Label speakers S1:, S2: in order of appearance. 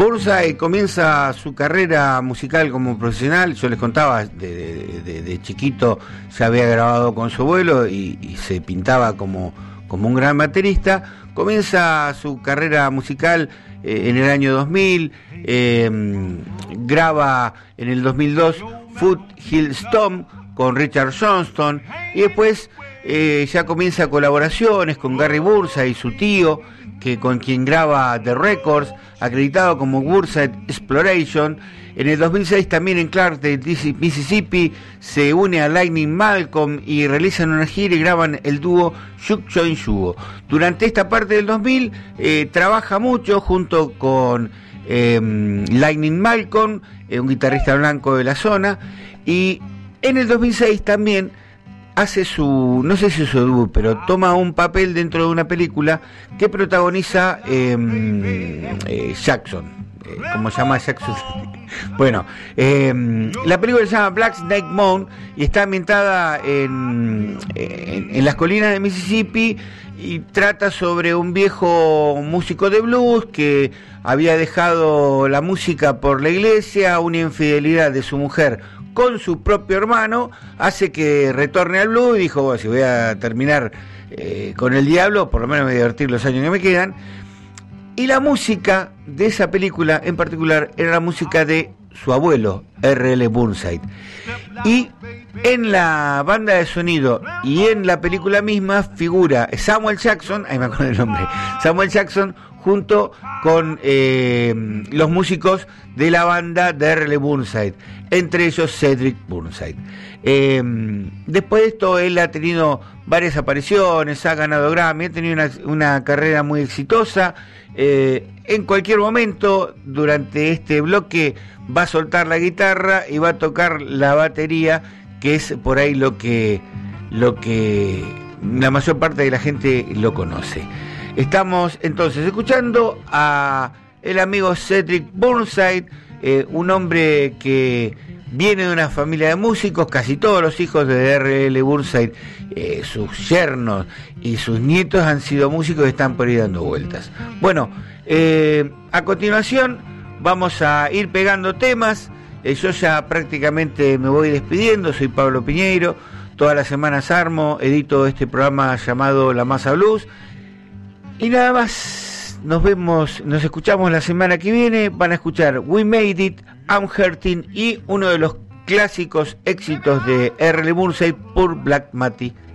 S1: Burnside comienza su carrera musical como profesional. Yo les contaba, de chiquito ya había grabado con su abuelo y se pintaba como un gran baterista. Comienza su carrera musical en el año 2000, graba en el 2002 Foothill Stomp con Richard Johnston, y después ya comienza colaboraciones con Gary Burnside y su tío, con quien graba The Records, acreditado como Burnside Exploration. En el 2006 también en Clarksdale, Mississippi, se une a Lightning Malcolm y realizan una gira y graban el dúo Shook Joint Jugo. Durante esta parte del 2000 trabaja mucho junto con Lightning Malcolm, un guitarrista blanco de la zona, y en el 2006 también hace no sé si su debut, pero toma un papel dentro de una película que protagoniza Jackson. ¿Cómo se llama Jackson? Bueno, la película se llama Black Snake Mountain y está ambientada en las colinas de Mississippi, y trata sobre un viejo músico de blues que había dejado la música por la iglesia. Una infidelidad de su mujer con su propio hermano hace que retorne al blues, y dijo, bueno, si voy a terminar con el diablo, por lo menos me voy a divertir los años que me quedan. Y la música de esa película en particular era la música de su abuelo, R.L. Burnside. Y en la banda de sonido y en la película misma figura Samuel Jackson, ahí me acuerdo el nombre, Samuel Jackson, junto con los músicos de la banda de R.L. Burnside, entre ellos Cedric Burnside. Después de esto él ha tenido varias apariciones, ha ganado Grammy, ha tenido una carrera muy exitosa. En cualquier momento durante este bloque va a soltar la guitarra y va a tocar la batería, que es por ahí lo que la mayor parte de la gente lo conoce. Estamos entonces escuchando a el amigo Cedric Burnside, un hombre que viene de una familia de músicos. Casi todos los hijos de R.L. Burnside, sus yernos y sus nietos han sido músicos y están por ahí dando vueltas. Bueno, a continuación vamos a ir pegando temas. Yo ya prácticamente me voy despidiendo. Soy Pablo Piñeiro. Todas las semanas edito este programa llamado La Masa Blues. Y nada más, nos escuchamos la semana que viene. Van a escuchar We Made It, I'm Hurting y uno de los clásicos éxitos de R.L. Burnside, Poor Black Matty.